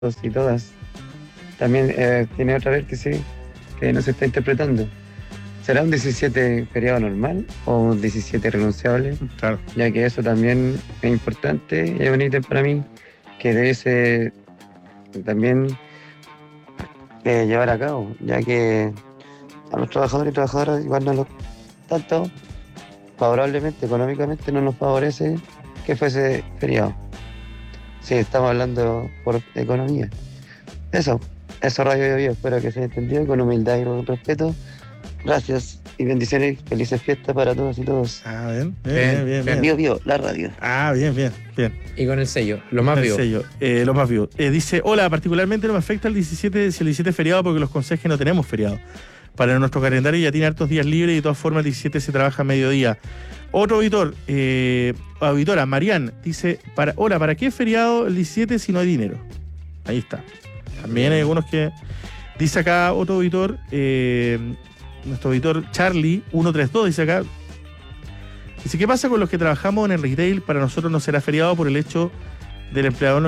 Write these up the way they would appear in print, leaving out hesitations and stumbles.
y todas. También tiene otra vértice que no se está interpretando. ¿Será un 17 feriado normal o un 17 renunciable? Claro. Ya que eso también es importante y es un ítem para mí que debe ser también llevar a cabo, ya que a los trabajadores y trabajadoras igual no lo tanto favorablemente, económicamente no nos favorece que fuese feriado. Sí, estamos hablando por economía. Eso Radio Bio, espero que se haya entendido con humildad y con respeto. Gracias y bendiciones, felices fiestas para todos y todos. Bien. Bio, la radio. Bien. Y con el sello, lo más vivo. Lo más vivo. Dice, hola, particularmente no me afecta el 17, si el 17 es feriado, porque los consejes no tenemos feriado. Para nuestro calendario ya tiene hartos días libres y de todas formas el 17 se trabaja a mediodía. Otro auditora, Marian, dice, ¿para qué es feriado el 17 si no hay dinero? Ahí está. También hay algunos que... Dice acá otro auditor, nuestro auditor Charlie 132, dice acá, dice, ¿qué pasa con los que trabajamos en el retail? Para nosotros no será feriado por el hecho del empleador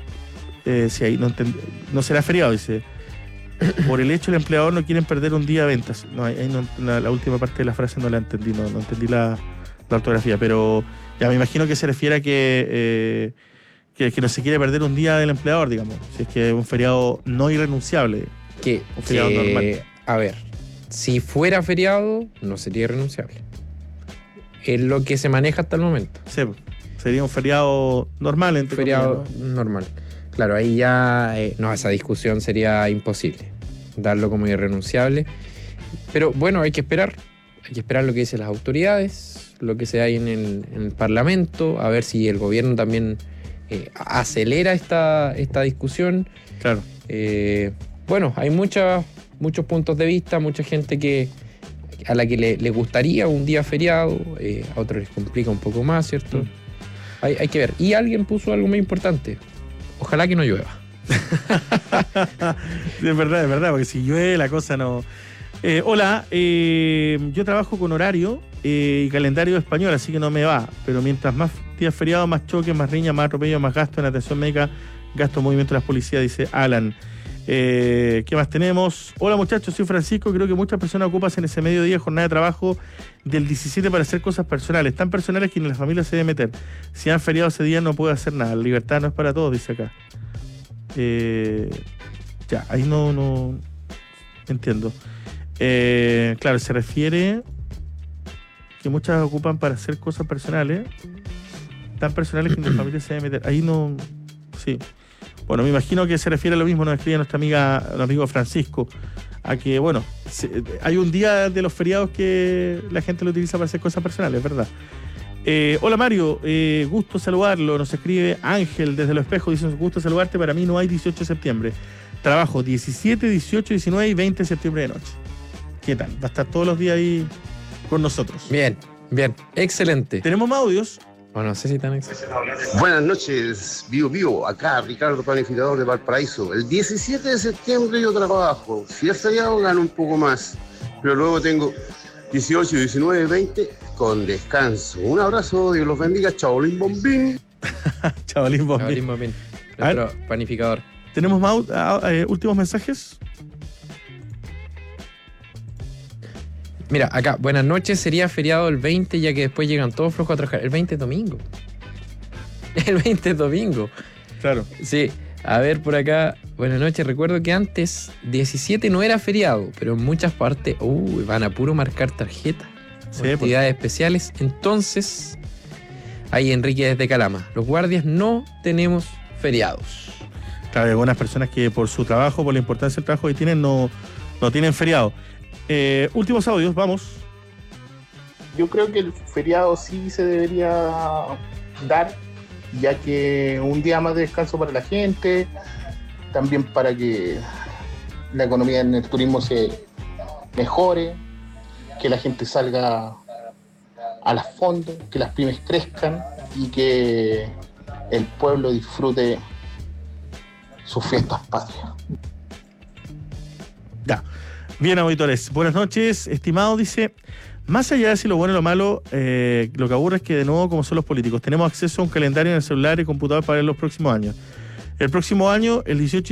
no será feriado, dice. Por el hecho del empleador no quieren perder un día de ventas. No, ahí la última parte de la frase no la entendí, no entendí la ortografía, pero ya me imagino que se refiere a que no se quiere perder un día del empleador, digamos, si es que es un feriado no irrenunciable. Un feriado normal. A ver, si fuera feriado, no sería irrenunciable. Es lo que se maneja hasta el momento. Sí, sería un feriado normal. Feriado normal. Claro, ahí ya esa discusión sería imposible, darlo como irrenunciable. Pero bueno, hay que esperar lo que dicen las autoridades, lo que se hay en el Parlamento, a ver si el gobierno también acelera esta discusión. Claro. Bueno, hay muchos puntos de vista, mucha gente a la que le gustaría un día feriado, a otros les complica un poco más, ¿cierto? Hay que ver. Y alguien puso algo muy importante. Ojalá que no llueva. Es verdad, porque si llueve la cosa no... Hola, yo trabajo con horario y calendario español, así que no me va. Pero mientras más días feriados, más choques, más riñas, más atropellos, más gasto en atención médica, gasto en movimiento de las policías, dice Alan. ¿Qué más tenemos? Hola muchachos, soy Francisco. Creo que muchas personas ocupan en ese mediodía jornada de trabajo del 17 para hacer cosas personales, tan personales que ni la familia se debe meter. Si han feriado ese día no puede hacer nada. La libertad no es para todos, dice acá. Ya, ahí no entiendo. Claro, se refiere que muchas ocupan para hacer cosas personales, tan personales que ni la familia se debe meter. Ahí no... Sí. Bueno, me imagino que se refiere a lo mismo, nos escribe nuestro amigo Francisco, a que, bueno, hay un día de los feriados que la gente lo utiliza para hacer cosas personales, ¿verdad? Hola Mario, gusto saludarlo, nos escribe Ángel desde Los Espejos, dice, gusto saludarte, para mí no hay 18 de septiembre, trabajo 17, 18, 19 y 20 de septiembre de noche. ¿Qué tal? Va a estar todos los días ahí con nosotros. Bien, excelente. ¿Tenemos más audios? Bueno, no sé si tan excelente. Buenas noches, Vivo, acá Ricardo Planificador de Valparaíso. El 17 de septiembre yo trabajo, si es feriado gano un poco más, pero luego tengo 18, 19, 20 con descanso. Un abrazo, Dios los bendiga, chaolín bombín. Chaolín bombín. Nuestro planificador. ¿Tenemos más últimos mensajes? Mira, acá, buenas noches, sería feriado el 20, ya que después llegan todos flojos a trabajar. El 20 es domingo. El 20 es domingo. Claro. Sí, a ver por acá, buenas noches. Recuerdo que antes 17 no era feriado, pero en muchas partes van a puro marcar tarjeta. Sí, actividades especiales. Entonces, ahí Enrique desde Calama, los guardias no tenemos feriados. Claro, hay algunas personas que por su trabajo, por la importancia del trabajo que tienen, no tienen feriado. Últimos audios, vamos. Yo creo que el feriado sí se debería dar, ya que un día más de descanso para la gente, también para que la economía en el turismo se mejore, que la gente salga a las fondos, que las pymes crezcan y que el pueblo disfrute sus fiestas patrias. Ya. Bien, auditores, buenas noches, estimado, dice, más allá de si lo bueno o lo malo, lo que aburre es que de nuevo, como son los políticos, tenemos acceso a un calendario en el celular y computador para ver los próximos años. El próximo año, el 18